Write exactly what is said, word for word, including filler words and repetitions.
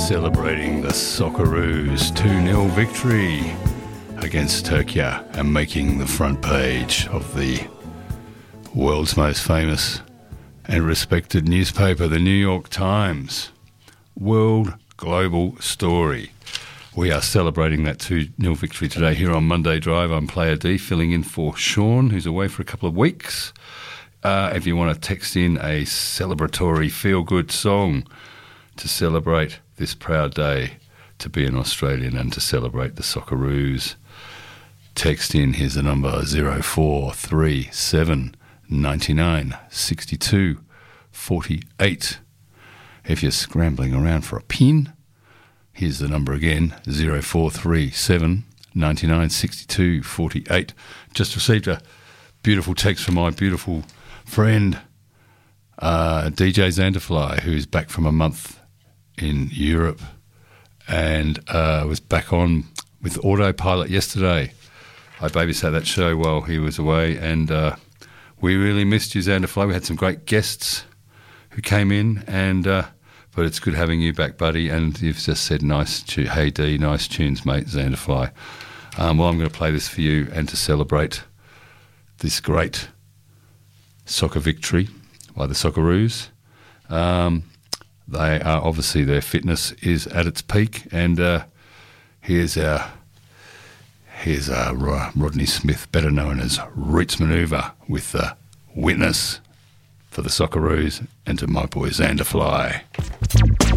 celebrating the Socceroos two nil victory against Turkey and making the front page of the world's most famous and respected newspaper, the New York Times. World Global Story. We are celebrating that two nil victory today here on Monday Drive. I'm Player D, filling in for Sean, who's away for a couple of weeks. Uh, if you want to text in a celebratory feel-good song to celebrate this proud day to be an Australian and to celebrate the Socceroos, text in. Here's the number: zero four three seven nine nine six two four eight. If you're scrambling around for a pin, here's the number again: zero four three seven nine nine six two four eight. Just received a beautiful text from my beautiful friend uh, D J Xanderfly, who's back from a month in Europe and uh, was back on with Autopilot yesterday. I babysat that show while he was away, and uh, we really missed you, Xanderfly. We had some great guests who came in, and uh, but it's good having you back, buddy. And you've just said nice, tu- hey D, nice tunes, mate, Xanderfly. Um, well, I'm going to play this for you and to celebrate this great soccer victory by the Socceroos. Um, they are obviously, their fitness is at its peak, and uh, here's our here's our Rodney Smith, better known as Roots Manoeuvre, with the Witness for the Socceroos, and to my boy Xanderfly.